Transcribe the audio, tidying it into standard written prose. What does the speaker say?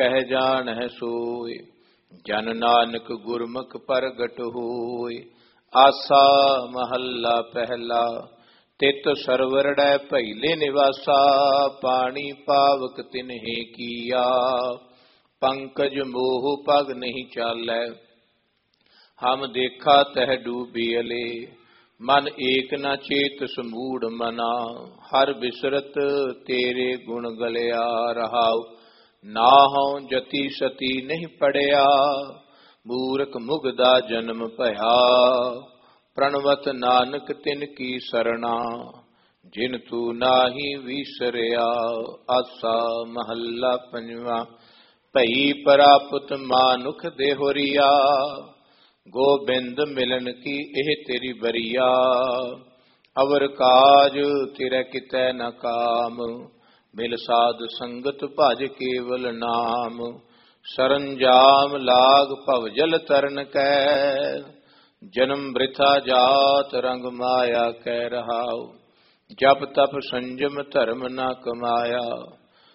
ਕਹਿ ਜਾਣਹਿ ਸੋਇ। ਜਨ ਨਾਨਕ ਗੁਰਮੁਖ ਪ੍ਰਗਟ ਹੋਇ। ਆਸਾ ਮਹੱਲਾ ਪਹਿਲਾ। ਤਿਤ ਸਰਵਰੜੈ ਭੈਲੇ ਨਿਵਾਸਾ। ਪਾਣੀ ਪਾਵਕ ਤਿਨਹਿ ਕੀਆ। ਪੰਕਜ ਮੋਹ ਪਗ ਨਹੀਂ ਚਾਲੈ। ਹਮ ਦੇਖਾ ਤਹ ਡੂਬਿਅਲੇ। ਮਨ ਏਕ ਨ ਚੇਤ ਸਮੂੜ ਮਨਾ। ਹਰ ਬਿਸਰਤ ਤੇਰੇ ਗੁਣ ਗਲਿਆ ਰਹਾਉ। ਨਾਹਉ ਜਤੀ ਸਤੀ ਨਹੀਂ ਪੜਿਆ। ਮੂਰਖ ਮੁਗਦਾ ਜਨਮ ਭਇਆ। ਪ੍ਰਣਵਤ ਨਾਨਕ ਤਿਨ ਕੀ ਸਰਣਾ। ਜਿਨ ਤੂ ਨਾਹੀ ਵੀਸਰਿਆ। ਆਸਾ ਮਹੱਲਾ ਪੰਜਵਾ। ਭਈ ਪ੍ਰਾਪਤ ਮਾਨੁਖ ਦੇਹੁਰੀਆ। ਗੋਬਿੰਦ ਮਿਲਨ ਕੀ ਇਹ ਤੇਰੀ ਬਰੀਆ। ਅਵਰ ਕਾਜ ਤੇਰੇ ਕਿਤੈ ਨ ਕਾਮ। ਮਿਲ ਸਾਧ ਸੰਗਤ ਭਜ ਕੇਵਲ ਨਾਮ। ਸਰੰਜਾਮ ਲਾਗ ਭਵ ਜਲ ਤਰਨ ਕੈ। ਜਨਮ ਬ੍ਰਿਥਾ ਜਾਤ ਰੰਗ ਮਾਇਆ ਕਹਿ ਰਹਾਉ। ਜਪ ਤਪ ਸੰਜਮ ਧਰਮ ਨ ਕਮਾਇਆ।